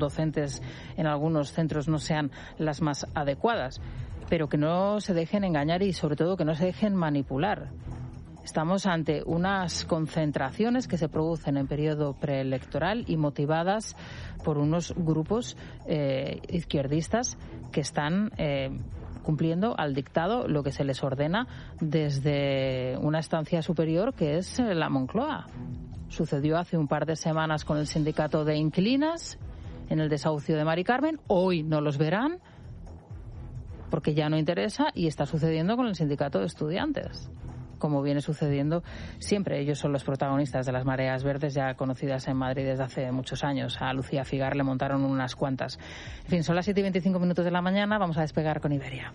docentes en algunos centros no sean las más adecuadas, pero que no se dejen engañar y sobre todo que no se dejen manipular. Estamos ante unas concentraciones que se producen en periodo preelectoral y motivadas por unos grupos izquierdistas que están cumpliendo al dictado lo que se les ordena desde una instancia superior que es la Moncloa. Sucedió hace un par de semanas con el sindicato de inquilinas en el desahucio de Mari Carmen. Hoy no los verán porque ya no interesa, y está sucediendo con el sindicato de estudiantes, como viene sucediendo siempre. Ellos son los protagonistas de las mareas verdes, ya conocidas en Madrid desde hace muchos años. A Lucía Figar le montaron unas cuantas. En fin, son las 7:25 de la mañana. Vamos a despegar con Iberia.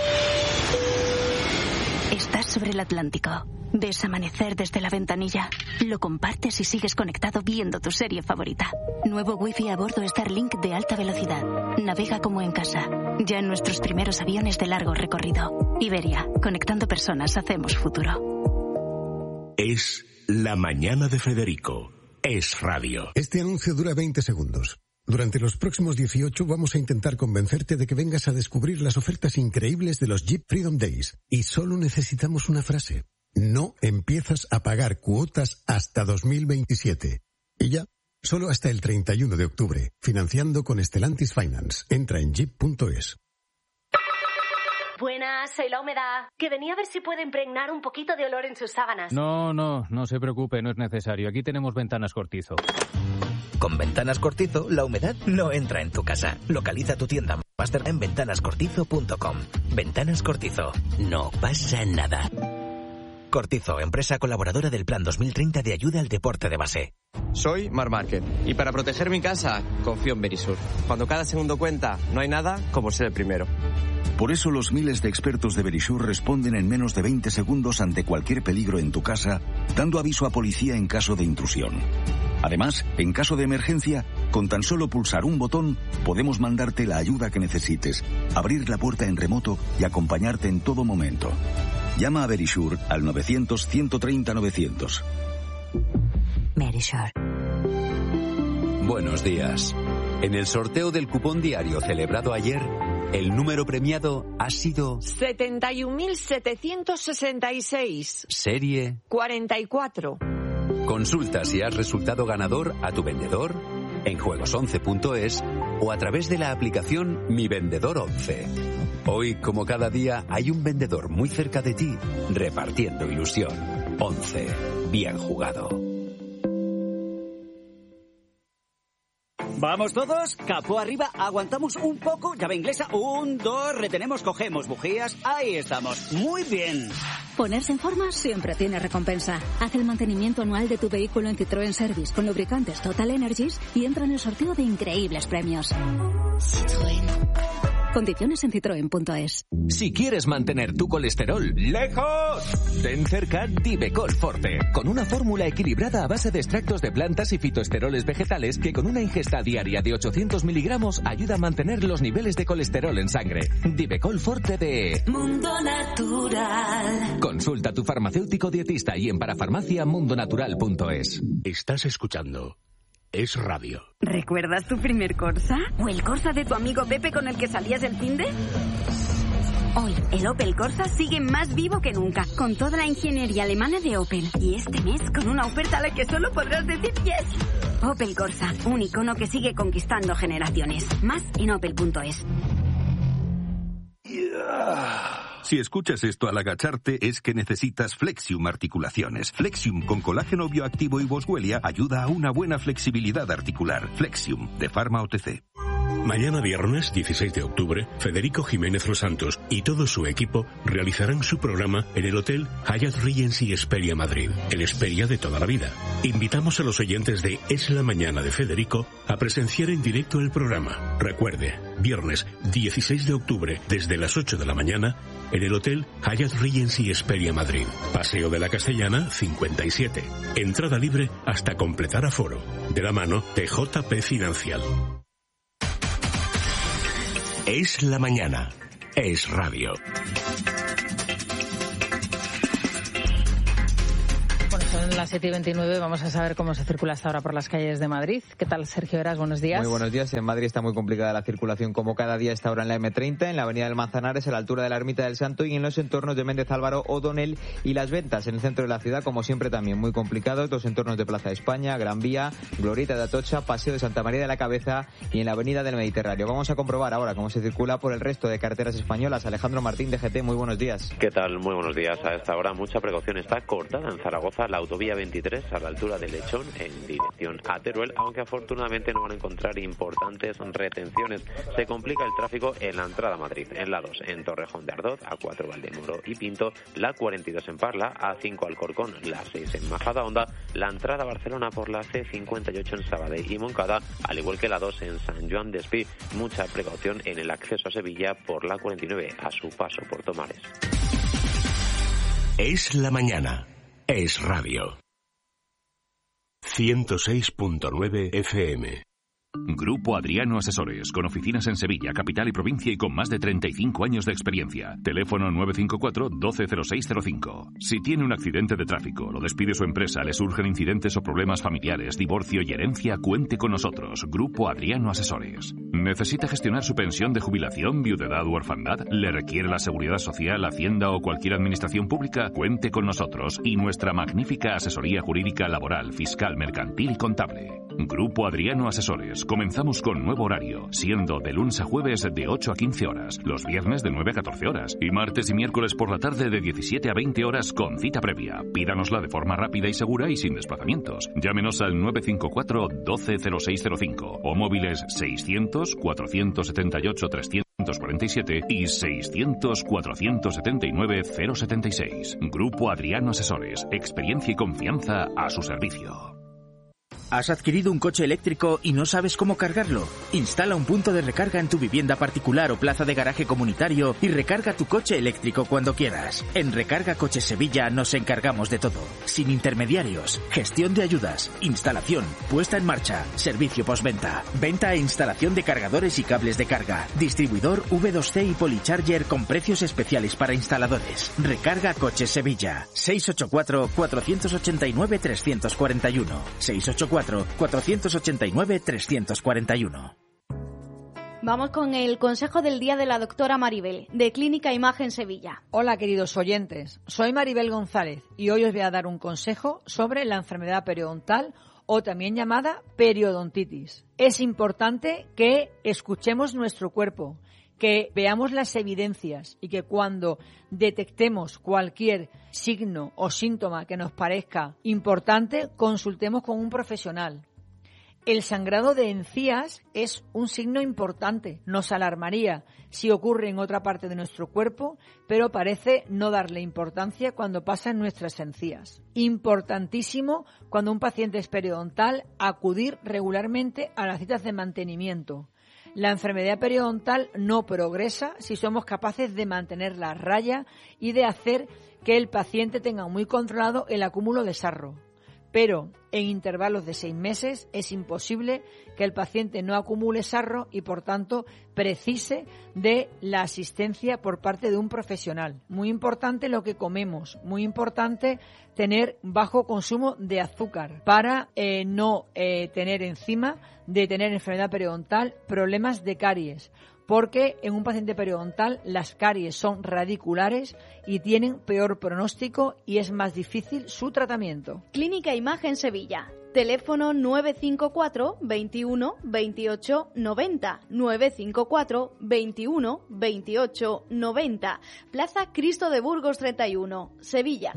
Estás sobre el Atlántico. Ves amanecer desde la ventanilla. Lo compartes y sigues conectado viendo tu serie favorita. Nuevo wifi a bordo Starlink de alta velocidad. Navega como en casa. Ya en nuestros primeros aviones de largo recorrido. Iberia, conectando personas, hacemos futuro. Es La Mañana de Federico. Es radio. Este anuncio dura 20 segundos. Durante los próximos 18 vamos a intentar convencerte de que vengas a descubrir las ofertas increíbles de los Jeep Freedom Days. Y solo necesitamos una frase. No empiezas a pagar cuotas hasta 2027. Y ya, solo hasta el 31 de octubre. Financiando con Stellantis Finance. Entra en jeep.es. Buenas, soy La Humedad, que venía a ver si puede impregnar un poquito de olor en sus sábanas. No se preocupe, no es necesario. Aquí tenemos Ventanas Cortizo. Con Ventanas Cortizo, la humedad no entra en tu casa. Localiza tu tienda más cercana en ventanascortizo.com. Ventanas Cortizo. No pasa nada. Cortizo, empresa colaboradora del Plan 2030 de ayuda al deporte de base. Soy Marc Márquez y para proteger mi casa confío en Verisur. Cuando cada segundo cuenta, no hay nada como ser el primero. Por eso los miles de expertos de Verisur responden en menos de 20 segundos ante cualquier peligro en tu casa, dando aviso a policía en caso de intrusión. Además, en caso de emergencia, con tan solo pulsar un botón, podemos mandarte la ayuda que necesites, abrir la puerta en remoto y acompañarte en todo momento. Llama a Verisur al 900-130-900. Verisur. Buenos días. En el sorteo del cupón diario celebrado ayer, el número premiado ha sido 71.766. Serie 44. Consulta si has resultado ganador a tu vendedor en juegos11.es o a través de la aplicación Mi Vendedor 11. Hoy, como cada día, hay un vendedor muy cerca de ti repartiendo ilusión. 11. Bien jugado. ¿Vamos todos? Capó arriba, aguantamos un poco, llave inglesa, 1, 2, retenemos, cogemos, bujías, ahí estamos, muy bien. Ponerse en forma siempre tiene recompensa. Haz el mantenimiento anual de tu vehículo en Citroën Service con lubricantes Total Energies y entra en el sorteo de increíbles premios. Citroën. Condiciones en citroen.es. Si quieres mantener tu colesterol lejos, ten cerca Divecol Forte, con una fórmula equilibrada a base de extractos de plantas y fitoesteroles vegetales que con una ingesta diaria de 800 miligramos ayuda a mantener los niveles de colesterol en sangre. Divecol Forte de Mundo Natural. Consulta a tu farmacéutico dietista y en parafarmaciamundonatural.es. Estás escuchando Es Radio. ¿Recuerdas tu primer Corsa? ¿O el Corsa de tu amigo Pepe con el que salías del finde? Hoy, el Opel Corsa sigue más vivo que nunca, con toda la ingeniería alemana de Opel. Y este mes, con una oferta a la que solo podrás decir yes. Opel Corsa, un icono que sigue conquistando generaciones. Más en opel.es. Si escuchas esto al agacharte es que necesitas Flexium Articulaciones. Flexium con colágeno bioactivo y boswellia ayuda a una buena flexibilidad articular. Flexium, de Pharma OTC. Mañana viernes 16 de octubre, Federico Jiménez Los Santos y todo su equipo realizarán su programa en el Hotel Hyatt Regency Hesperia Madrid, el Hesperia de toda la vida. Invitamos a los oyentes de Es la Mañana de Federico a presenciar en directo el programa. Recuerde, viernes 16 de octubre desde las 8 de la mañana en el Hotel Hyatt Regency Hesperia Madrid. Paseo de la Castellana 57. Entrada libre hasta completar aforo. De la mano de JP Financial. Es la mañana. Es radio. Bueno, son Son las 7:29, vamos a saber cómo se circula hasta ahora por las calles de Madrid. ¿Qué tal, Sergio Heras? Buenos días. Muy buenos días. En Madrid está muy complicada la circulación como cada día está ahora en la M30, en la avenida del Manzanares, a la altura de la Ermita del Santo y en los entornos de Méndez Álvaro, O'Donnell y Las Ventas. En el centro de la ciudad, como siempre, también muy complicado. Los entornos de Plaza de España, Gran Vía, Glorieta de Atocha, Paseo de Santa María de la Cabeza y en la avenida del Mediterráneo. Vamos a comprobar ahora cómo se circula por el resto de carreteras españolas. Alejandro Martín, de GT, muy buenos días. ¿Qué tal? Muy buenos días. A esta hora mucha precaución. Está cortada en Zaragoza la autovía 23 a la altura de Lechón en dirección a Teruel, aunque afortunadamente no van a encontrar importantes retenciones. Se complica el tráfico en la entrada a Madrid, en la 2 en Torrejón de Ardoz, A4 Valdemoro y Pinto, la 42 en Parla, A5 Alcorcón, la 6 en Majadahonda, la entrada a Barcelona por la C58 en Sabadell y Moncada, al igual que la 2 en San Joan d'Espí. Mucha precaución en el acceso a Sevilla por la 49 a su paso por Tomares. Es la mañana. Es radio. 106.9 FM. Grupo Adriano Asesores, con oficinas en Sevilla, capital y provincia y con más de 35 años de experiencia. Teléfono 954-120605. Si tiene un accidente de tráfico, lo despide su empresa, le surgen incidentes o problemas familiares, divorcio y herencia, cuente con nosotros. Grupo Adriano Asesores. ¿Necesita gestionar su pensión de jubilación, viudedad u orfandad? ¿Le requiere la Seguridad Social, Hacienda o cualquier administración pública? Cuente con nosotros y nuestra magnífica asesoría jurídica, laboral, fiscal, mercantil y contable. Grupo Adriano Asesores. Comenzamos con nuevo horario, siendo de lunes a jueves de 8 a 15 horas, los viernes de 9 a 14 horas y martes y miércoles por la tarde de 17 a 20 horas con cita previa. Pídanosla de forma rápida y segura y sin desplazamientos. Llámenos al 954-120605 o móviles 600-478-347 y 600-479-076. Grupo Adriano Asesores. Experiencia y confianza a su servicio. ¿Has adquirido un coche eléctrico y no sabes cómo cargarlo? Instala un punto de recarga en tu vivienda particular o plaza de garaje comunitario y recarga tu coche eléctrico cuando quieras. En Recarga Coches Sevilla nos encargamos de todo. Sin intermediarios, gestión de ayudas, instalación, puesta en marcha, servicio postventa, venta e instalación de cargadores y cables de carga, distribuidor V2C y Policharger con precios especiales para instaladores. Recarga Coches Sevilla. 684-489-341. 684-489-341. Vamos con el consejo del día de la doctora Maribel, de Clínica Imagen Sevilla. Hola, queridos oyentes. Soy Maribel González y hoy os voy a dar un consejo sobre la enfermedad periodontal o también llamada periodontitis. Es importante que escuchemos nuestro cuerpo, que veamos las evidencias y que cuando detectemos cualquier signo o síntoma que nos parezca importante, consultemos con un profesional. El sangrado de encías es un signo importante. Nos alarmaría si ocurre en otra parte de nuestro cuerpo, pero parece no darle importancia cuando pasa en nuestras encías. Importantísimo cuando un paciente es periodontal acudir regularmente a las citas de mantenimiento. La enfermedad periodontal no progresa si somos capaces de mantenerla a raya y de hacer que el paciente tenga muy controlado el acúmulo de sarro. Pero en intervalos de 6 meses es imposible que el paciente no acumule sarro y, por tanto, precise de la asistencia por parte de un profesional. Muy importante lo que comemos, muy importante tener bajo consumo de azúcar para no tener encima de tener enfermedad periodontal problemas de caries. Porque en un paciente periodontal las caries son radiculares y tienen peor pronóstico y es más difícil su tratamiento. Clínica Imagen Sevilla. Teléfono 954 21 28 90. 954 21 28 90. Plaza Cristo de Burgos 31, Sevilla.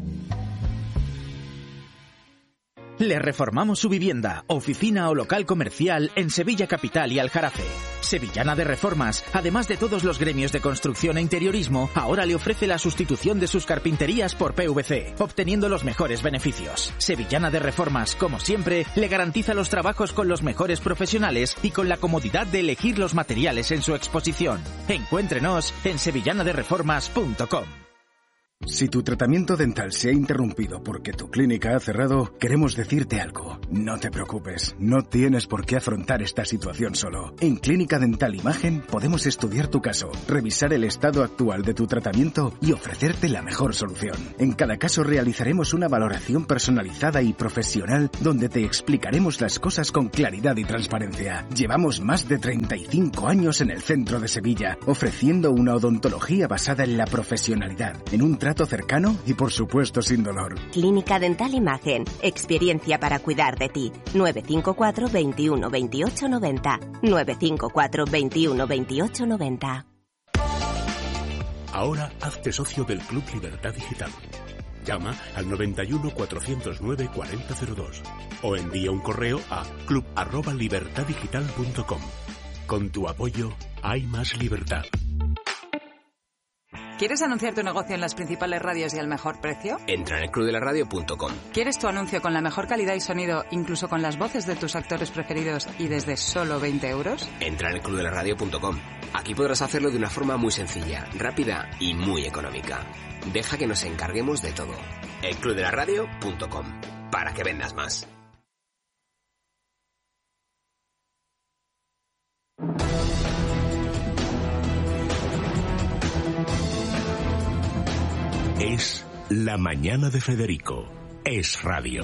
Le reformamos su vivienda, oficina o local comercial en Sevilla Capital y Aljarafe. Sevillana de Reformas, además de todos los gremios de construcción e interiorismo, ahora le ofrece la sustitución de sus carpinterías por PVC, obteniendo los mejores beneficios. Sevillana de Reformas, como siempre, le garantiza los trabajos con los mejores profesionales y con la comodidad de elegir los materiales en su exposición. Encuéntrenos en sevillanadereformas.com. Si tu tratamiento dental se ha interrumpido porque tu clínica ha cerrado, queremos decirte algo. No te preocupes, no tienes por qué afrontar esta situación solo. En Clínica Dental Imagen podemos estudiar tu caso, revisar el estado actual de tu tratamiento y ofrecerte la mejor solución. En cada caso realizaremos una valoración personalizada y profesional donde te explicaremos las cosas con claridad y transparencia. Llevamos más de 35 años en el centro de Sevilla, ofreciendo una odontología basada en la profesionalidad, en un trato cercano y por supuesto sin dolor. Clínica Dental Imagen, experiencia para cuidar de ti. 954 21 28 90. 954 21 28 90. Ahora hazte socio del Club Libertad Digital. Llama al 91 409 4002 o envía un correo a club@libertaddigital.com. Con tu apoyo hay más libertad. ¿Quieres anunciar tu negocio en las principales radios y al mejor precio? Entra en elclubdelaradio.com. ¿Quieres tu anuncio con la mejor calidad y sonido, incluso con las voces de tus actores preferidos y desde solo 20 euros? Entra en elclubdelaradio.com. Aquí podrás hacerlo de una forma muy sencilla, rápida y muy económica. Deja que nos encarguemos de todo. elclubdelaradio.com. Para que vendas más. Es La Mañana de Federico. Es radio.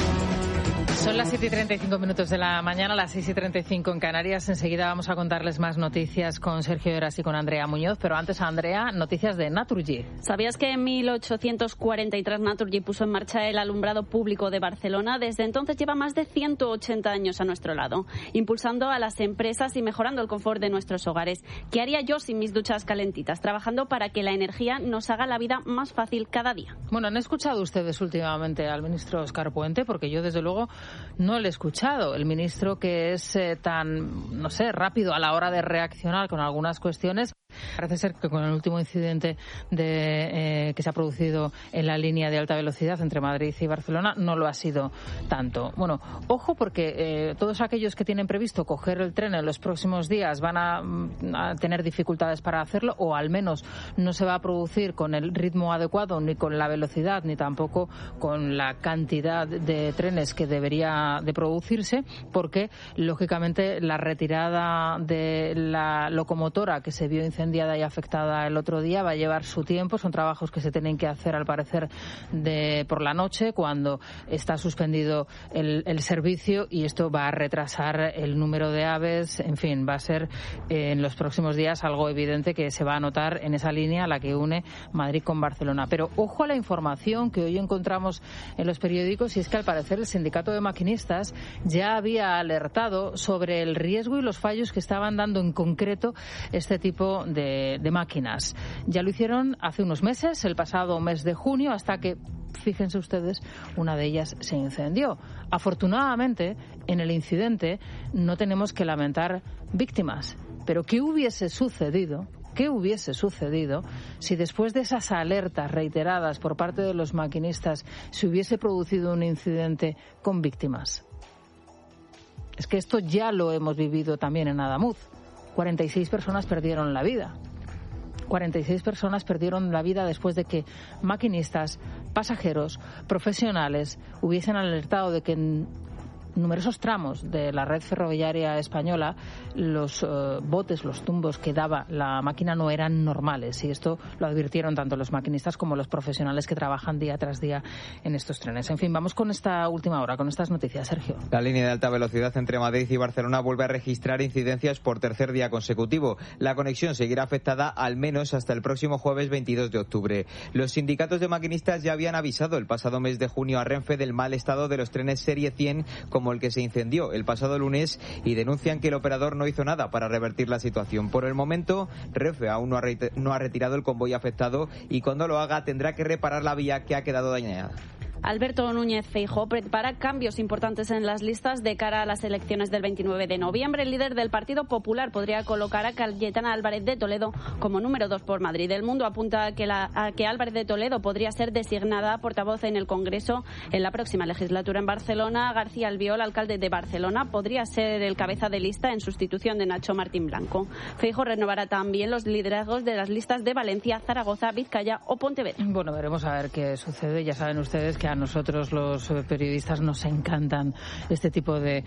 Son las 7:35 de la mañana, las 6:35 en Canarias. Enseguida vamos a contarles más noticias con Sergio Heras y con Andrea Muñoz. Pero antes, Andrea, noticias de Naturgy. ¿Sabías que en 1843 Naturgy puso en marcha el alumbrado público de Barcelona? Desde entonces lleva más de 180 años a nuestro lado, impulsando a las empresas y mejorando el confort de nuestros hogares. ¿Qué haría yo sin mis duchas calentitas? Trabajando para que la energía nos haga la vida más fácil cada día. Bueno, ¿han escuchado ustedes últimamente al ministro Óscar Puente? Porque yo, desde luego, no le he escuchado. El ministro, que es tan, no sé, rápido a la hora de reaccionar con algunas cuestiones. Parece ser que con el último incidente que se ha producido en la línea de alta velocidad entre Madrid y Barcelona no lo ha sido tanto. Bueno, ojo, porque todos aquellos que tienen previsto coger el tren en los próximos días van a tener dificultades para hacerlo, o al menos no se va a producir con el ritmo adecuado, ni con la velocidad, ni tampoco con la cantidad de trenes que debería de producirse, porque lógicamente la retirada de la locomotora que se vio incendiada y afectada el otro día va a llevar su tiempo. Son trabajos que se tienen que hacer, al parecer, por la noche, cuando está suspendido el servicio, y esto va a retrasar el número de aves. En fin, va a ser en los próximos días algo evidente que se va a notar en esa línea, la que une Madrid con Barcelona. Pero ojo a la información que hoy encontramos en los periódicos, y es que al parecer el sindicato de maquinistas ya había alertado sobre el riesgo y los fallos que estaban dando en concreto este tipo de máquinas. Ya lo hicieron hace unos meses, el pasado mes de junio, hasta que, fíjense ustedes, una de ellas se incendió. Afortunadamente, en el incidente no tenemos que lamentar víctimas. Pero ¿qué hubiese sucedido? ¿Qué hubiese sucedido si después de esas alertas reiteradas por parte de los maquinistas se hubiese producido un incidente con víctimas? Es que esto ya lo hemos vivido también en Adamuz. 46 personas perdieron la vida. 46 personas perdieron la vida después de que maquinistas, pasajeros, profesionales hubiesen alertado de que en numerosos tramos de la red ferroviaria española los botes, los tumbos que daba la máquina no eran normales, y esto lo advirtieron tanto los maquinistas como los profesionales que trabajan día tras día en estos trenes. En fin, vamos con esta última hora, con estas noticias, Sergio. La línea de alta velocidad entre Madrid y Barcelona vuelve a registrar incidencias por tercer día consecutivo. La conexión seguirá afectada al menos hasta el próximo jueves 22 de octubre. Los sindicatos de maquinistas ya habían avisado el pasado mes de junio a Renfe del mal estado de los trenes Serie 100, como el que se incendió el pasado lunes, y denuncian que el operador no hizo nada para revertir la situación. Por el momento, Renfe aún no ha retirado el convoy afectado, y cuando lo haga tendrá que reparar la vía que ha quedado dañada. Alberto Núñez Feijóo prepara cambios importantes en las listas de cara a las elecciones del 29 de noviembre. El líder del Partido Popular podría colocar a Cayetana Álvarez de Toledo como número 2 por Madrid. El Mundo apunta a que Álvarez de Toledo podría ser designada portavoz en el Congreso en la próxima legislatura. En Barcelona, García Albiol, alcalde de Barcelona, podría ser el cabeza de lista en sustitución de Nacho Martín Blanco. Feijóo renovará también los liderazgos de las listas de Valencia, Zaragoza, Vizcaya o Pontevedra. Bueno, veremos a ver qué sucede. Ya saben ustedes que a nosotros los periodistas nos encantan este tipo de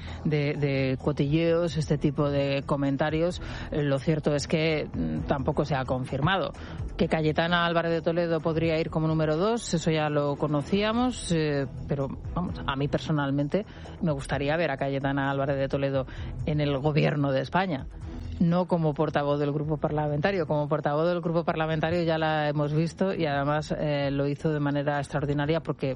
cotilleos, este tipo de comentarios. Lo cierto es que tampoco se ha confirmado. Que Cayetana Álvarez de Toledo podría ir como número 2, eso ya lo conocíamos, pero vamos, a mí personalmente me gustaría ver a Cayetana Álvarez de Toledo en el gobierno de España. No como portavoz del grupo parlamentario. Como portavoz del grupo parlamentario ya la hemos visto y además lo hizo de manera extraordinaria porque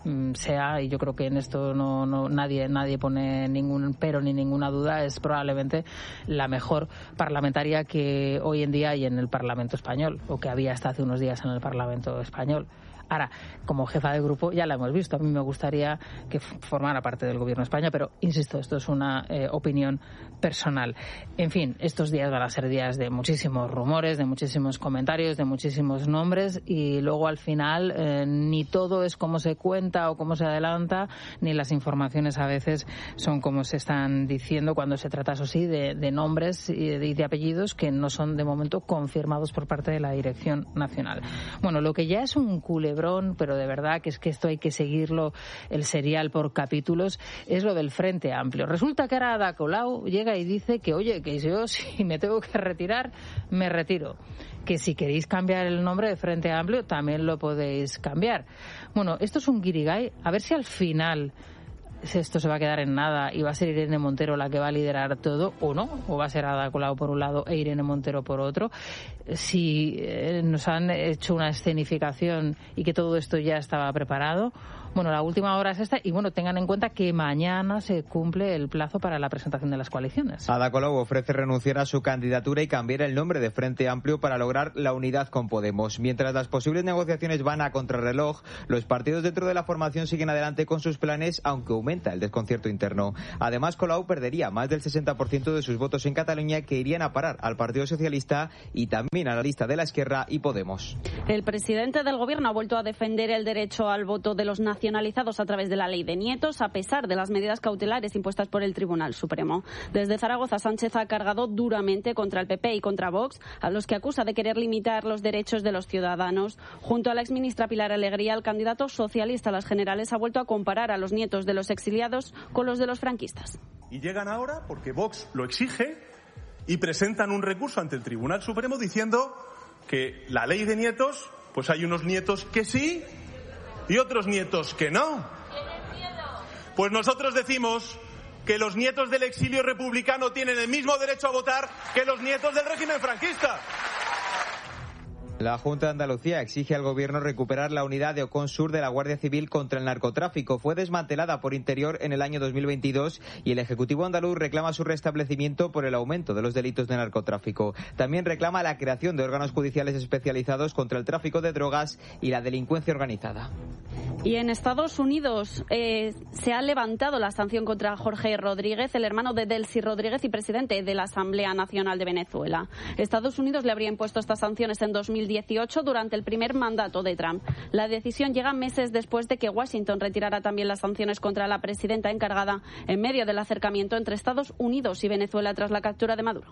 y yo creo que en esto nadie pone ningún pero ni ninguna duda, es probablemente la mejor parlamentaria que hoy en día hay en el Parlamento español, o que había hasta hace unos días en el Parlamento español. Ahora, como jefa de grupo ya la hemos visto. A mí me gustaría que formara parte del Gobierno de España, pero insisto, esto es una opinión personal. En fin, estos días van a ser días de muchísimos rumores, de muchísimos comentarios, de muchísimos nombres, y luego al final ni todo es como se cuenta o como se adelanta, ni las informaciones a veces son como se están diciendo cuando se trata, eso sí, de nombres y de apellidos que no son de momento confirmados por parte de la Dirección Nacional. Bueno, lo que ya es un culebrón, pero de verdad que es que esto hay que seguirlo, el serial por capítulos, es lo del Frente Amplio. Resulta que ahora Ada Colau llega y dice que, oye, que yo si me tengo que retirar, me retiro. Que si queréis cambiar el nombre de Frente Amplio, también lo podéis cambiar. Bueno, esto es un guirigay. A ver si al final esto se va a quedar en nada y va a ser Irene Montero la que va a liderar todo, o no, o va a ser Ada Colau por un lado e Irene Montero por otro. Si nos han hecho una escenificación y que todo esto ya estaba preparado, bueno, la última hora es esta, y bueno, tengan en cuenta que mañana se cumple el plazo para la presentación de las coaliciones. Ada Colau ofrece renunciar a su candidatura y cambiar el nombre de Frente Amplio para lograr la unidad con Podemos. Mientras las posibles negociaciones van a contrarreloj, los partidos dentro de la formación siguen adelante con sus planes, aunque aumenta el desconcierto interno. Además, Colau perdería más del 60% de sus votos en Cataluña, que irían a parar al Partido Socialista y también a la lista de la Esquerra y Podemos. El presidente del Gobierno ha vuelto a defender el derecho al voto de los nacionalizados a través de la ley de nietos, a pesar de las medidas cautelares impuestas por el Tribunal Supremo. Desde Zaragoza, Sánchez ha cargado duramente contra el PP y contra Vox, a los que acusa de querer limitar los derechos de los ciudadanos. Junto a la exministra Pilar Alegría, el candidato socialista a las generales ha vuelto a comparar a los nietos de los exiliados con los de los franquistas. Y llegan ahora porque Vox lo exige y presentan un recurso ante el Tribunal Supremo diciendo que la ley de nietos, pues hay unos nietos que sí y otros nietos que no. Pues nosotros decimos que los nietos del exilio republicano tienen el mismo derecho a votar que los nietos del régimen franquista. La Junta de Andalucía exige al Gobierno recuperar la unidad de Ocon Sur de la Guardia Civil contra el narcotráfico. Fue desmantelada por Interior en el año 2022 y el Ejecutivo andaluz reclama su restablecimiento por el aumento de los delitos de narcotráfico. También reclama la creación de órganos judiciales especializados contra el tráfico de drogas y la delincuencia organizada. Y en Estados Unidos se ha levantado la sanción contra Jorge Rodríguez, el hermano de Delcy Rodríguez y presidente de la Asamblea Nacional de Venezuela. Estados Unidos le habría impuesto estas sanciones en 2018 durante el primer mandato de Trump. La decisión llega meses después de que Washington retirara también las sanciones contra la presidenta encargada en medio del acercamiento entre Estados Unidos y Venezuela tras la captura de Maduro.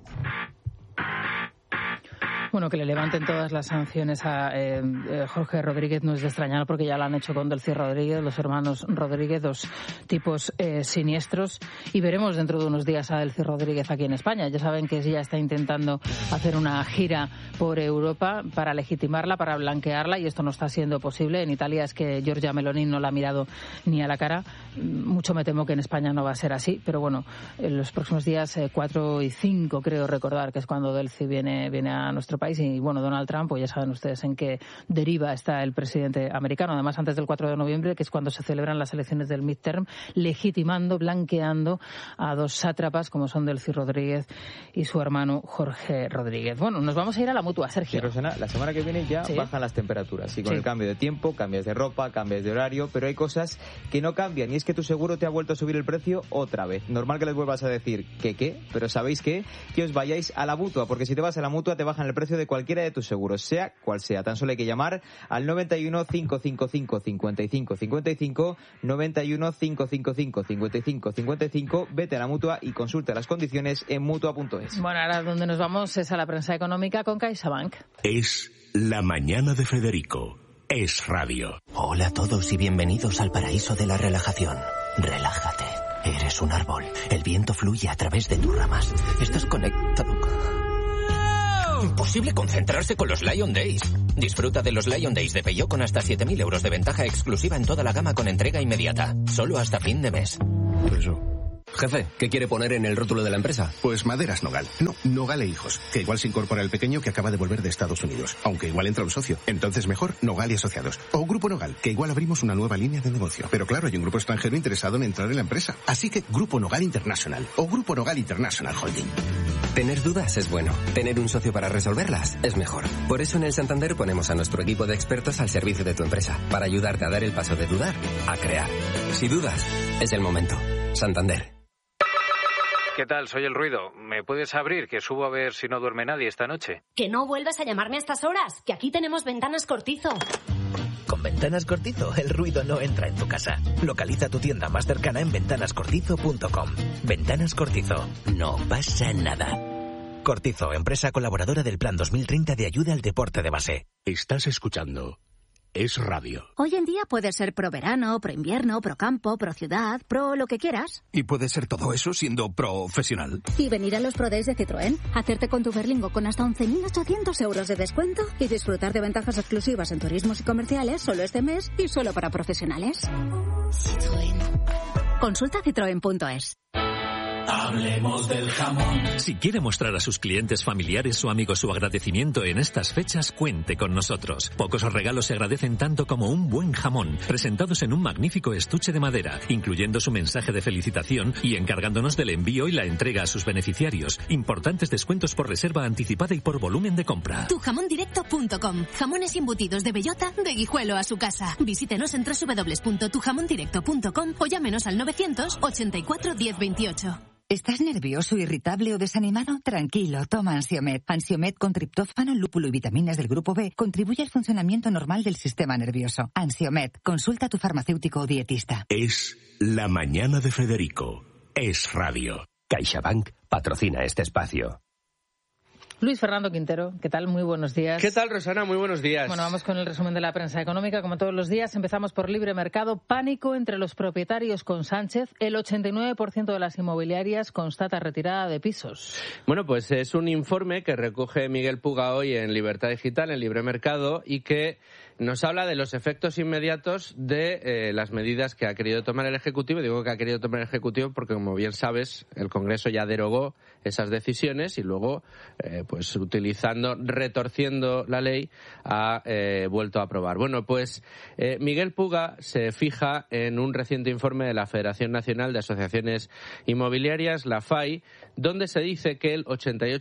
Bueno, que le levanten todas las sanciones a Jorge Rodríguez no es de extrañar, porque ya lo han hecho con Delcy Rodríguez, los hermanos Rodríguez, dos tipos siniestros, y veremos dentro de unos días a Delcy Rodríguez aquí en España. Ya saben que ella está intentando hacer una gira por Europa para legitimarla, para blanquearla, y esto no está siendo posible. En Italia es que Giorgia Meloni no la ha mirado ni a la cara. Mucho me temo que en España no va a ser así, pero bueno, en los próximos días 4 y 5 creo recordar que es cuando Delcy viene a nuestro país. Y bueno, Donald Trump, pues ya saben ustedes en qué deriva está el presidente americano. Además, antes del 4 de noviembre, que es cuando se celebran las elecciones del midterm, legitimando, blanqueando a dos sátrapas como son Delcy Rodríguez y su hermano Jorge Rodríguez. Bueno, nos vamos a ir a la Mutua, Sergio. Sí, Rosana, la semana que viene ya bajan las temperaturas. Y con el cambio de tiempo, cambias de ropa, cambias de horario, pero hay cosas que no cambian. Y es que tu seguro te ha vuelto a subir el precio otra vez. Normal que les vuelvas a decir ¿qué? Pero ¿sabéis qué? Que os vayáis a la Mutua, porque si te vas a la Mutua te bajan el precio de cualquiera de tus seguros, sea cual sea. Tan solo hay que llamar al 91 555 55 55, 91 555 55 55, vete a la Mutua y consulta las condiciones en Mutua.es. Bueno, ahora donde nos vamos es a la prensa económica con CaixaBank. Es la mañana de Federico. Es radio. Hola a todos y bienvenidos al paraíso de la relajación. Relájate. Eres un árbol. El viento fluye a través de tus ramas. Estás conectado. Imposible concentrarse con los Lion Days. Disfruta de los Lion Days de Peugeot con hasta 7.000 euros de ventaja exclusiva en toda la gama con entrega inmediata. Solo hasta fin de mes. Jefe, ¿qué quiere poner en el rótulo de la empresa? Pues Maderas Nogal. No, Nogal e Hijos. Que igual se incorpora el pequeño que acaba de volver de Estados Unidos. Aunque igual entra un socio. Entonces mejor Nogal y Asociados. O Grupo Nogal, que igual abrimos una nueva línea de negocio. Pero claro, hay un grupo extranjero interesado en entrar en la empresa. Así que Grupo Nogal International. O Grupo Nogal International Holding. Tener dudas es bueno. Tener un socio para resolverlas es mejor. Por eso en el Santander ponemos a nuestro equipo de expertos al servicio de tu empresa. Para ayudarte a dar el paso de dudar a crear. Si dudas, es el momento. Santander. ¿Qué tal? Soy El Ruido. ¿Me puedes abrir? Que subo a ver si no duerme nadie esta noche. Que no vuelvas a llamarme a estas horas, que aquí tenemos Ventanas Cortizo. Con Ventanas Cortizo, el ruido no entra en tu casa. Localiza tu tienda más cercana en ventanascortizo.com. Ventanas Cortizo. No pasa nada. Cortizo, empresa colaboradora del Plan 2030 de ayuda al deporte de base. Estás escuchando Es Radio. Hoy en día puede ser pro verano, pro invierno, pro campo, pro ciudad, pro lo que quieras. Y puede ser todo eso siendo profesional. Y venir a los Pro Days de Citroën, hacerte con tu Berlingo con hasta 11.800 euros de descuento y disfrutar de ventajas exclusivas en turismos y comerciales solo este mes y solo para profesionales. Citroën. Consulta citroen.es. Hablemos del jamón. Si quiere mostrar a sus clientes, familiares o amigos su agradecimiento en estas fechas, cuente con nosotros. Pocos regalos se agradecen tanto como un buen jamón, presentados en un magnífico estuche de madera, incluyendo su mensaje de felicitación y encargándonos del envío y la entrega a sus beneficiarios. Importantes descuentos por reserva anticipada y por volumen de compra. Tujamondirecto.com. Jamones embutidos de bellota, de Guijuelo a su casa. Visítenos en www.tujamondirecto.com o llámenos al 984 1028. ¿Estás nervioso, irritable o desanimado? Tranquilo, toma Ansiomed. Ansiomed con triptófano, lúpulo y vitaminas del grupo B contribuye al funcionamiento normal del sistema nervioso. Ansiomed, consulta a tu farmacéutico o dietista. Es la mañana de Federico. Es radio. CaixaBank patrocina este espacio. Luis Fernando Quintero, ¿qué tal? Muy buenos días. ¿Qué tal, Rosana? Muy buenos días. Bueno, vamos con el resumen de la prensa económica. Como todos los días, empezamos por libre mercado. Pánico entre los propietarios con Sánchez. El 89% de las inmobiliarias constata retirada de pisos. Bueno, pues es un informe que recoge Miguel Puga hoy en Libertad Digital, en Libre Mercado, y que nos habla de los efectos inmediatos de las medidas que ha querido tomar el Ejecutivo. Digo que ha querido tomar el Ejecutivo porque, como bien sabes, el Congreso ya derogó esas decisiones y luego, pues retorciendo la ley, ha vuelto a aprobar. Bueno, pues Miguel Puga se fija en un reciente informe de la Federación Nacional de Asociaciones Inmobiliarias, la FAI, donde se dice que el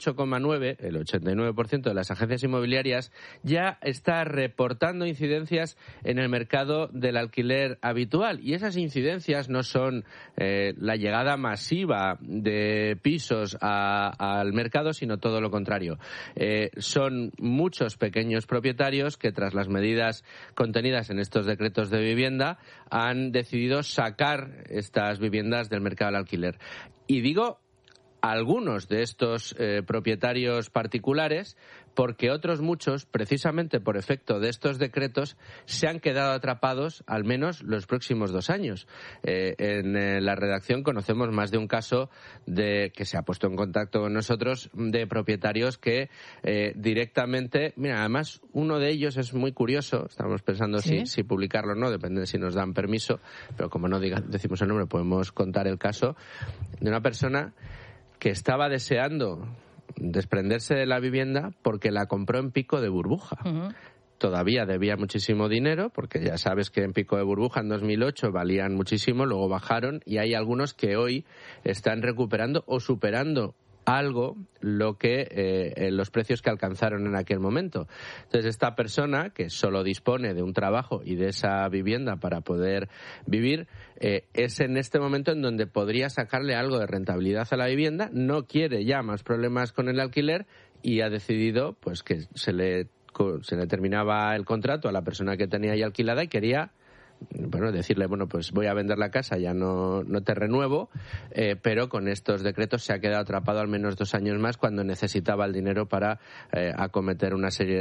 89% de las agencias inmobiliarias ya está reportando incidencias en el mercado del alquiler habitual. Y esas incidencias no son la llegada masiva de pisos al mercado, sino todo lo contrario. Son muchos pequeños propietarios que, tras las medidas contenidas en estos decretos de vivienda, han decidido sacar estas viviendas del mercado del alquiler. Y digo algunos de estos propietarios particulares, porque otros muchos, precisamente por efecto de estos decretos, se han quedado atrapados al menos los próximos 2 años. En la redacción conocemos más de un caso que se ha puesto en contacto con nosotros, de propietarios que directamente... Mira, además, uno de ellos es muy curioso, estamos pensando si publicarlo o no, depende de si nos dan permiso, pero como no decimos el nombre, podemos contar el caso de una persona que estaba deseando desprenderse de la vivienda porque la compró en pico de burbuja. Todavía debía muchísimo dinero, porque ya sabes que en pico de burbuja en 2008 valían muchísimo, luego bajaron, y hay algunos que hoy están recuperando o superando algo lo que los precios que alcanzaron en aquel momento. Entonces, esta persona que solo dispone de un trabajo y de esa vivienda para poder vivir, es en este momento en donde podría sacarle algo de rentabilidad a la vivienda, no quiere ya más problemas con el alquiler y ha decidido pues que se le terminaba el contrato a la persona que tenía ahí alquilada y quería decirle, pues voy a vender la casa, ya no te renuevo, pero con estos decretos se ha quedado atrapado al menos 2 años más cuando necesitaba el dinero para acometer una serie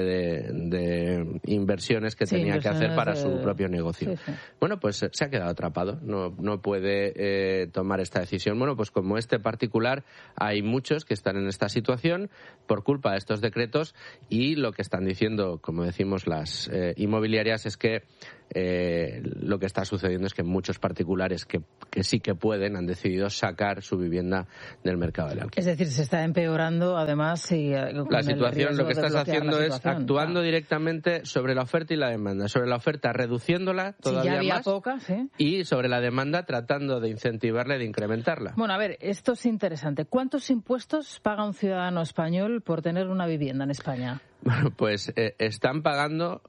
de inversiones que tenía que hacer para su propio negocio. Sí. Pues se ha quedado atrapado, no puede tomar esta decisión. Pues como este particular, hay muchos que están en esta situación por culpa de estos decretos, y lo que están diciendo, como decimos, las inmobiliarias es que lo que está sucediendo es que muchos particulares que sí que pueden han decidido sacar su vivienda del mercado del alquiler. Es decir, se está empeorando además la situación. Lo que estás haciendo es actuando directamente sobre la oferta y la demanda. Sobre la oferta reduciéndola todavía ya había más, poca, ¿sí? Y sobre la demanda tratando de incentivarla, de incrementarla. A ver, esto es interesante. ¿Cuántos impuestos paga un ciudadano español por tener una vivienda en España? Pues están pagando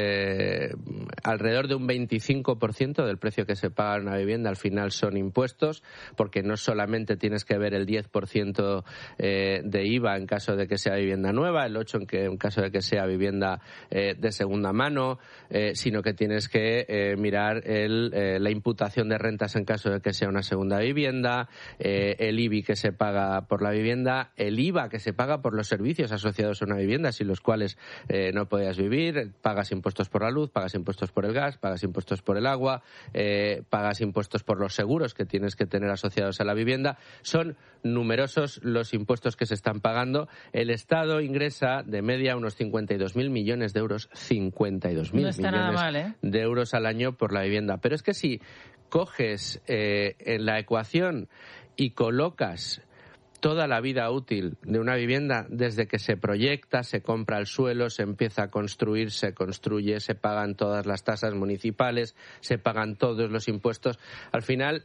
alrededor de un 25% del precio que se paga en una vivienda. Al final son impuestos, porque no solamente tienes que ver el 10% de IVA en caso de que sea vivienda nueva, el 8% en caso de que sea vivienda de segunda mano, sino que tienes que mirar la imputación de rentas en caso de que sea una segunda vivienda, el IBI que se paga por la vivienda, el IVA que se paga por los servicios asociados a una vivienda, si los cuales no podías vivir, pagas impuestos por la luz, pagas impuestos por el gas, pagas impuestos por el agua, pagas impuestos por los seguros que tienes que tener asociados a la vivienda. Son numerosos los impuestos que se están pagando. El Estado ingresa de media unos 52.000 millones de euros, 52.000 millones de euros al año por la vivienda. Pero es que si coges en la ecuación y colocas toda la vida útil de una vivienda, desde que se proyecta, se compra el suelo, se empieza a construir, se construye, se pagan todas las tasas municipales, se pagan todos los impuestos. Al final,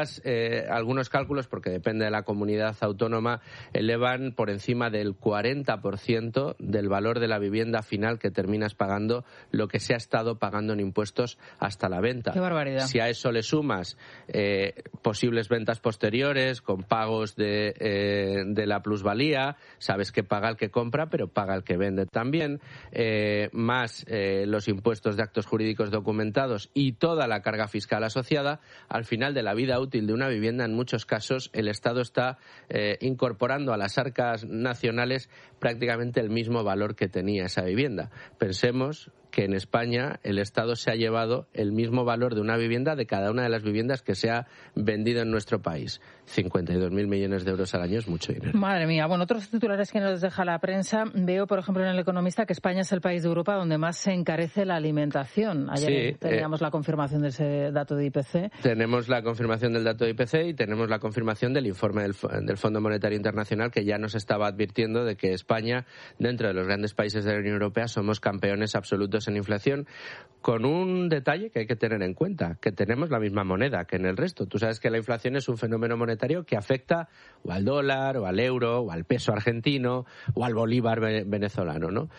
algunos cálculos, porque depende de la comunidad autónoma, elevan por encima del 40% del valor de la vivienda final que terminas pagando lo que se ha estado pagando en impuestos hasta la venta. ¡Qué barbaridad! Si a eso le sumas posibles ventas posteriores con pagos de la plusvalía, sabes que paga el que compra, pero paga el que vende también, más los impuestos de actos jurídicos documentados y toda la carga fiscal asociada. Al final de la vida útil de una vivienda, en muchos casos, el Estado está incorporando a las arcas nacionales prácticamente el mismo valor que tenía esa vivienda. Pensemos que en España el Estado se ha llevado el mismo valor de una vivienda de cada una de las viviendas que se ha vendido en nuestro país. 52.000 millones de euros al año es mucho dinero. Madre mía. Otros titulares que nos deja la prensa. Veo, por ejemplo, en El Economista que España es el país de Europa donde más se encarece la alimentación. Ayer teníamos la confirmación de ese dato de IPC. Tenemos la confirmación del dato de IPC y tenemos la confirmación del informe del Fondo Monetario Internacional, que ya nos estaba advirtiendo de que España, dentro de los grandes países de la Unión Europea, somos campeones absolutos en inflación, con un detalle que hay que tener en cuenta, que tenemos la misma moneda que en el resto. Tú sabes que la inflación es un fenómeno monetario que afecta o al dólar, o al euro, o al peso argentino, o al bolívar venezolano, ¿no?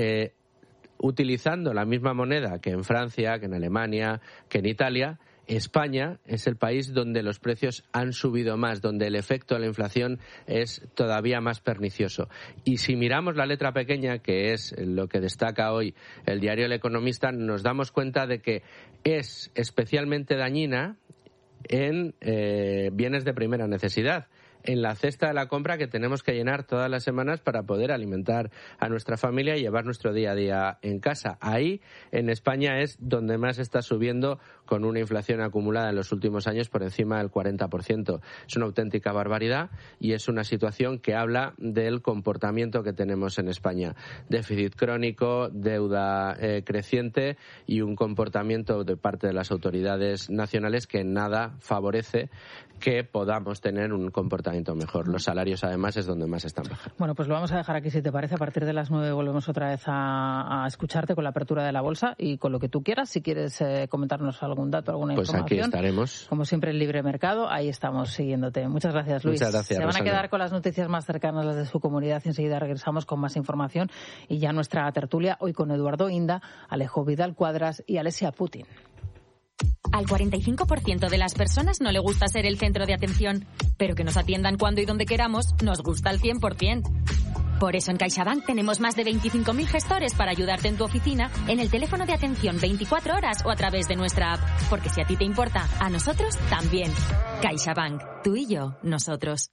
Utilizando la misma moneda que en Francia, que en Alemania, que en Italia, España es el país donde los precios han subido más, donde el efecto de la inflación es todavía más pernicioso. Y si miramos la letra pequeña, que es lo que destaca hoy el diario El Economista, nos damos cuenta de que es especialmente dañina en bienes de primera necesidad, en la cesta de la compra que tenemos que llenar todas las semanas para poder alimentar a nuestra familia y llevar nuestro día a día en casa. Ahí, en España, es donde más está subiendo, con una inflación acumulada en los últimos años por encima del 40%. Es una auténtica barbaridad y es una situación que habla del comportamiento que tenemos en España. Déficit crónico, deuda creciente y un comportamiento de parte de las autoridades nacionales que nada favorece que podamos tener un comportamiento tratamiento mejor. Los salarios, además, es donde más están bajando. Bueno, pues lo vamos a dejar aquí, si te parece. A partir de las 9 volvemos otra vez a escucharte con la apertura de la bolsa y con lo que tú quieras. Si quieres comentarnos algún dato, alguna información. Pues aquí estaremos. Como siempre, en Libre Mercado, ahí estamos siguiéndote. Muchas gracias, Luis. Muchas gracias, Se van Rosalía. a quedar con las noticias más cercanas, las de su comunidad, y enseguida regresamos con más información. Y ya nuestra tertulia, hoy con Eduardo Inda, Alejo Vidal Cuadras y Alessia Putin. Al 45% de las personas no le gusta ser el centro de atención, pero que nos atiendan cuando y donde queramos nos gusta al 100%. Por eso en CaixaBank tenemos más de 25.000 gestores para ayudarte en tu oficina, en el teléfono de atención 24 horas o a través de nuestra app. Porque si a ti te importa, a nosotros también. CaixaBank, tú y yo, nosotros.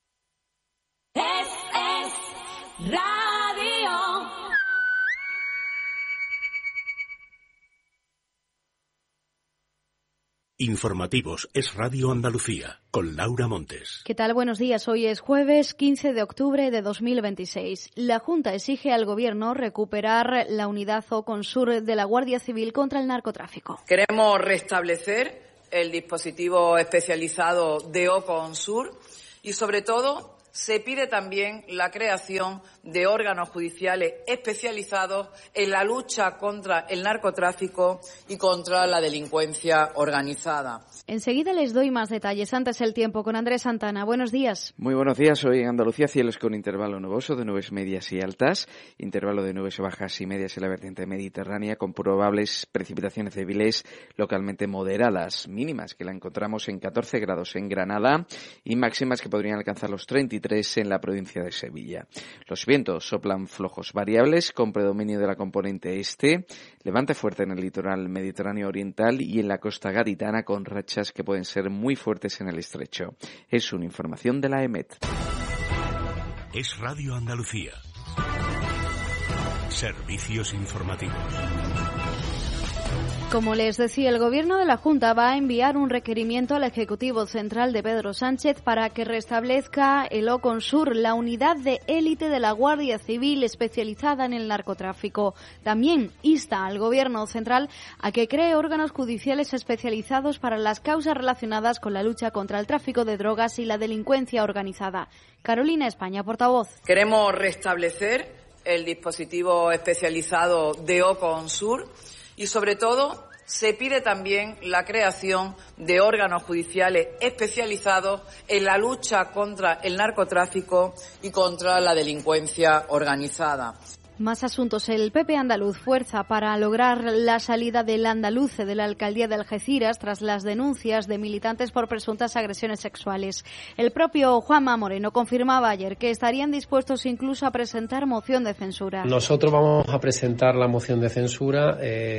Es radio. Informativos es Radio Andalucía, con Laura Montes. ¿Qué tal? Buenos días. Hoy es jueves 15 de octubre de 2026. La Junta exige al Gobierno recuperar la unidad OCONSUR de la Guardia Civil contra el narcotráfico. Queremos restablecer el dispositivo especializado de OCONSUR y, sobre todo, se pide también la creación de órganos judiciales especializados en la lucha contra el narcotráfico y contra la delincuencia organizada. Enseguida les doy más detalles. Antes el tiempo con Andrés Santana. Buenos días. Muy buenos días. Hoy en Andalucía cielos con intervalo nuboso de nubes medias y altas, intervalo de nubes bajas y medias en la vertiente mediterránea, con probables precipitaciones débiles localmente moderadas, mínimas que la encontramos en 14 grados en Granada y máximas que podrían alcanzar los 33 en la provincia de Sevilla. Los vientos soplan flojos variables con predominio de la componente este, levante fuerte en el litoral mediterráneo oriental y en la costa gaditana con rachas que pueden ser muy fuertes en el estrecho. Es una información de la EMET. Es Radio Andalucía. Servicios informativos. Como les decía, el Gobierno de la Junta va a enviar un requerimiento al Ejecutivo Central de Pedro Sánchez para que restablezca el OCONSUR, la unidad de élite de la Guardia Civil especializada en el narcotráfico. También insta al Gobierno Central a que cree órganos judiciales especializados para las causas relacionadas con la lucha contra el tráfico de drogas y la delincuencia organizada. Carolina España, portavoz. Queremos restablecer el dispositivo especializado de OCONSUR y, sobre todo, se pide también la creación de órganos judiciales especializados en la lucha contra el narcotráfico y contra la delincuencia organizada. Más asuntos. El PP andaluz fuerza para lograr la salida del andaluce de la alcaldía de Algeciras tras las denuncias de militantes por presuntas agresiones sexuales. El propio Juanma Moreno confirmaba ayer que estarían dispuestos incluso a presentar moción de censura. Nosotros vamos a presentar la moción de censura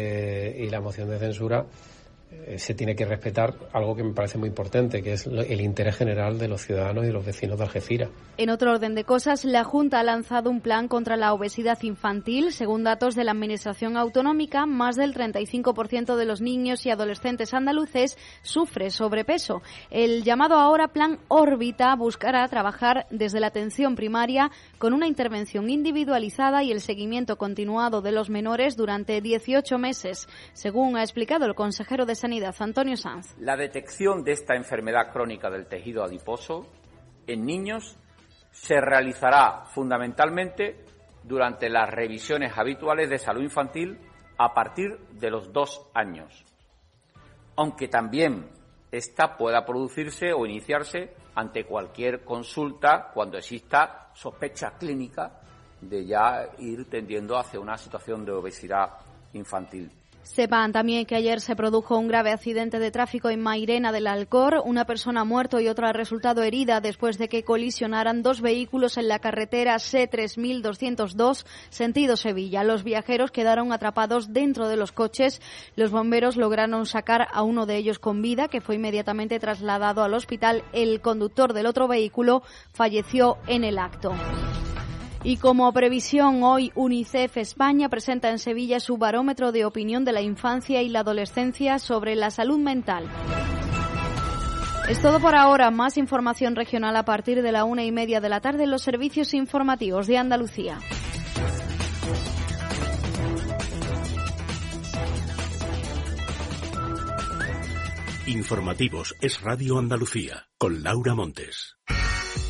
y la moción de censura se tiene que respetar algo que me parece muy importante, que es el interés general de los ciudadanos y de los vecinos de Algeciras. En otro orden de cosas, la Junta ha lanzado un plan contra la obesidad infantil. Según datos de la Administración Autonómica, más del 35% de los niños y adolescentes andaluces sufre sobrepeso. El llamado ahora Plan Órbita buscará trabajar desde la atención primaria con una intervención individualizada y el seguimiento continuado de los menores durante 18 meses, según ha explicado el consejero de Sanidad, Antonio Sanz. La detección de esta enfermedad crónica del tejido adiposo en niños se realizará fundamentalmente durante las revisiones habituales de salud infantil a partir de los 2 años, aunque también esta pueda producirse o iniciarse ante cualquier consulta cuando exista sospecha clínica de ya ir tendiendo hacia una situación de obesidad infantil. Sepan también que ayer se produjo un grave accidente de tráfico en Mairena del Alcor. Una persona ha muerto y otra ha resultado herida después de que colisionaran 2 vehículos en la carretera C3202, sentido Sevilla. Los viajeros quedaron atrapados dentro de los coches. Los bomberos lograron sacar a uno de ellos con vida, que fue inmediatamente trasladado al hospital. El conductor del otro vehículo falleció en el acto. Y como previsión, hoy UNICEF España presenta en Sevilla su barómetro de opinión de la infancia y la adolescencia sobre la salud mental. Es todo por ahora. Más información regional a partir de la 1:30 de la tarde en los servicios informativos de Andalucía. Informativos es Radio Andalucía, con Laura Montes.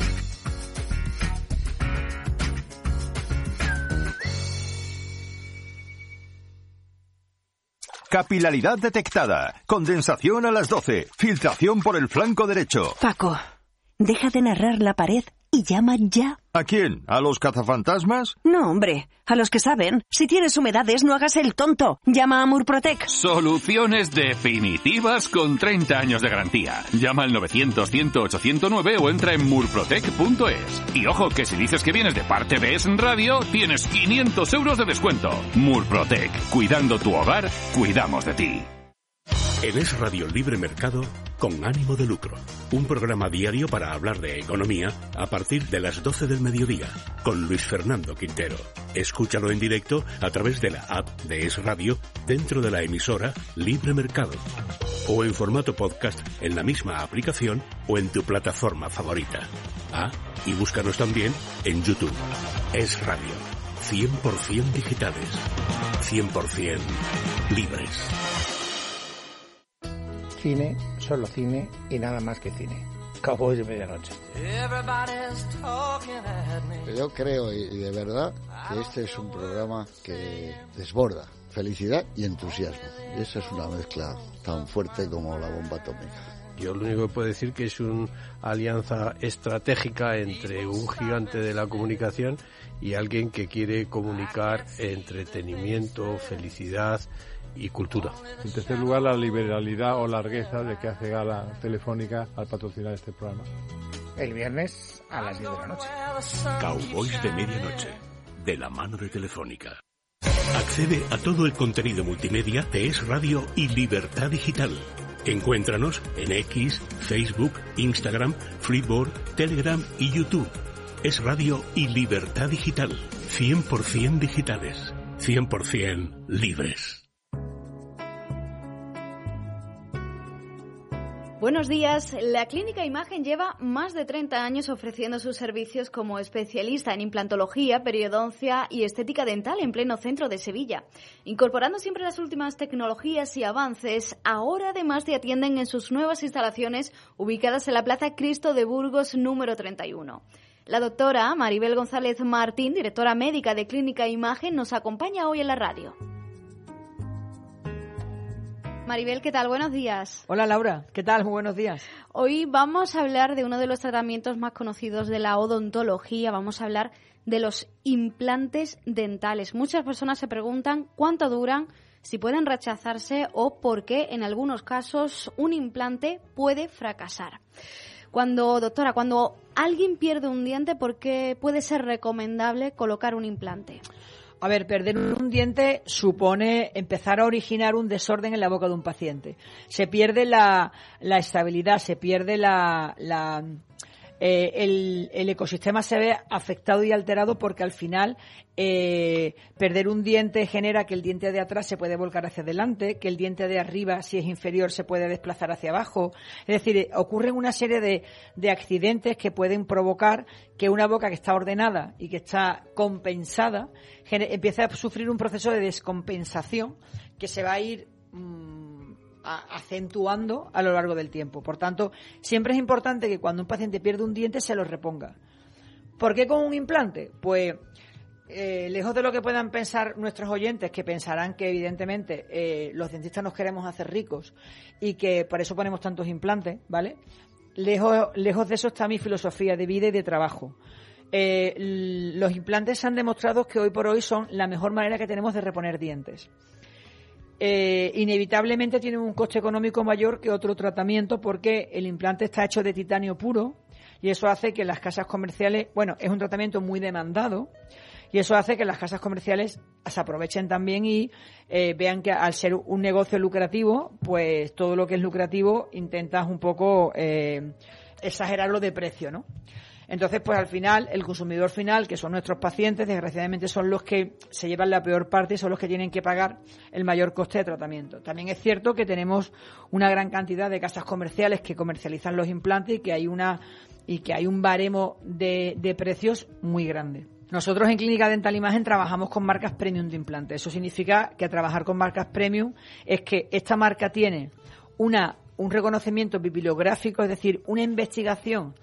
capilaridad detectada, condensación a las 12, filtración por el flanco derecho. Paco, deja de narrar la pared y llama ya. ¿A quién? ¿A los cazafantasmas? No, hombre, a los que saben. Si tienes humedades, no hagas el tonto. Llama a Murprotec. Soluciones definitivas con 30 años de garantía. Llama al 900-100-809 o entra en murprotec.es. Y ojo, que si dices que vienes de parte de Es Radio, tienes 500 euros de descuento. Murprotec. Cuidando tu hogar, cuidamos de ti. En Es Radio Libre Mercado, con ánimo de lucro. Un programa diario para hablar de economía a partir de las 12 del mediodía, con Luis Fernando Quintero. Escúchalo en directo a través de la app de Es Radio dentro de la emisora Libre Mercado. O en formato podcast en la misma aplicación o en tu plataforma favorita. Y búscanos también en YouTube. Es Radio. 100% digitales. 100% libres. Cine, solo cine y nada más que cine. Cowboys de Medianoche. Yo creo y de verdad que este es un programa que desborda felicidad y entusiasmo. Y esa es una mezcla tan fuerte como la bomba atómica. Yo lo único que puedo decir que es una alianza estratégica entre un gigante de la comunicación y alguien que quiere comunicar entretenimiento, felicidad y cultura. En tercer lugar, la liberalidad o largueza de que hace gala Telefónica al patrocinar este programa. El viernes a las 10 de la noche. Cowboys de Medianoche, de la mano de Telefónica. Accede a todo el contenido multimedia de Es Radio y Libertad Digital. Encuéntranos en X, Facebook, Instagram, Freeboard, Telegram y YouTube. Es Radio y Libertad Digital. 100% digitales. 100% libres. Buenos días. La Clínica Imagen lleva más de 30 años ofreciendo sus servicios como especialista en implantología, periodoncia y estética dental en pleno centro de Sevilla. Incorporando siempre las últimas tecnologías y avances, ahora además te atienden en sus nuevas instalaciones ubicadas en la Plaza Cristo de Burgos número 31. La doctora Maribel González Martín, directora médica de Clínica Imagen, nos acompaña hoy en la radio. Maribel, ¿qué tal? Buenos días. Hola Laura, ¿qué tal? Muy buenos días. Hoy vamos a hablar de uno de los tratamientos más conocidos de la odontología. Vamos a hablar de los implantes dentales. Muchas personas se preguntan cuánto duran, si pueden rechazarse o por qué en algunos casos un implante puede fracasar. Cuando alguien pierde un diente, ¿por qué puede ser recomendable colocar un implante? A ver, perder un diente supone empezar a originar un desorden en la boca de un paciente. Se pierde la estabilidad, se pierde el ecosistema se ve afectado y alterado porque al final perder un diente genera que el diente de atrás se puede volcar hacia adelante, que el diente de arriba, si es inferior, se puede desplazar hacia abajo. Es decir, ocurren una serie de accidentes que pueden provocar que una boca que está ordenada y que está compensada empiece a sufrir un proceso de descompensación que se va a ir acentuando a lo largo del tiempo. Por tanto, siempre es importante que cuando un paciente pierde un diente se lo reponga. ¿Por qué con un implante? Pues lejos de lo que puedan pensar nuestros oyentes, que pensarán que evidentemente los dentistas nos queremos hacer ricos y que por eso ponemos tantos implantes, ¿vale? Lejos de eso está mi filosofía de vida y de trabajo. Los implantes se han demostrado que hoy por hoy son la mejor manera que tenemos de reponer dientes. Inevitablemente tienen un coste económico mayor que otro tratamiento porque el implante está hecho de titanio puro y eso hace que las casas comerciales, es un tratamiento muy demandado y eso hace que las casas comerciales se aprovechen también y vean que al ser un negocio lucrativo, pues todo lo que es lucrativo intentas un poco exagerarlo de precio, ¿no? Entonces, pues al final, el consumidor final, que son nuestros pacientes, desgraciadamente son los que se llevan la peor parte y son los que tienen que pagar el mayor coste de tratamiento. También es cierto que tenemos una gran cantidad de casas comerciales que comercializan los implantes y que hay un baremo de precios muy grande. Nosotros en Clínica Dental Imagen trabajamos con marcas premium de implantes. Eso significa que trabajar con marcas premium es que esta marca tiene un reconocimiento bibliográfico, es decir, una investigación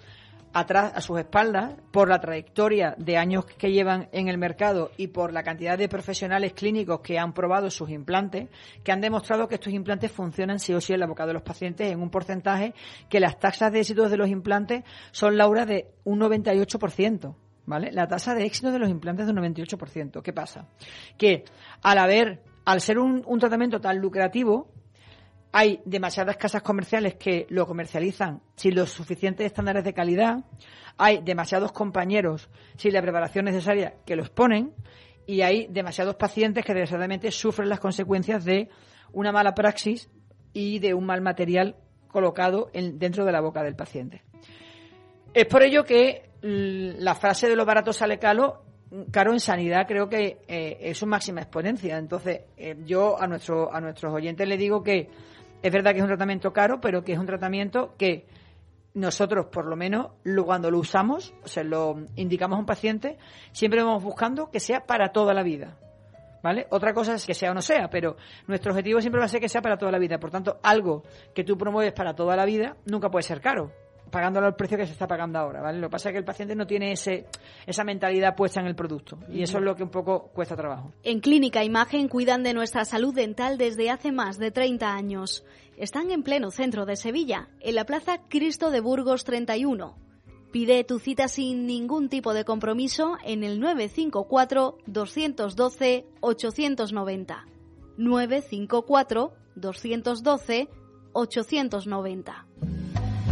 atrás, a sus espaldas, por la trayectoria de años que llevan en el mercado y por la cantidad de profesionales clínicos que han probado sus implantes, que han demostrado que estos implantes funcionan sí o sí en la boca de los pacientes en un porcentaje que las tasas de éxito de los implantes son, Laura, de un 98%. ¿Vale? La tasa de éxito de los implantes es de un 98%. ¿Qué pasa? Que al ser un tratamiento tan lucrativo, hay demasiadas casas comerciales que lo comercializan sin los suficientes estándares de calidad, hay demasiados compañeros sin la preparación necesaria que los ponen, y hay demasiados pacientes que desgraciadamente sufren las consecuencias de una mala praxis y de un mal material colocado dentro de la boca del paciente. Es por ello que la frase de lo barato sale caro en sanidad creo que es su máxima exponencia. Entonces, yo a nuestros oyentes les digo que es verdad que es un tratamiento caro, pero que es un tratamiento que nosotros, por lo menos, cuando lo usamos, o sea, lo indicamos a un paciente, siempre vamos buscando que sea para toda la vida. ¿Vale? Otra cosa es que sea o no sea, pero nuestro objetivo siempre va a ser que sea para toda la vida. Por tanto, algo que tú promueves para toda la vida nunca puede ser caro, pagándolo al precio que se está pagando ahora, ¿vale? Lo que pasa es que el paciente no tiene esa mentalidad puesta en el producto, y eso es lo que un poco cuesta trabajo. En Clínica Imagen cuidan de nuestra salud dental desde hace más de 30 años. Están en pleno centro de Sevilla, en la Plaza Cristo de Burgos 31. Pide tu cita sin ningún tipo de compromiso en el 954-212-890. 954-212-890.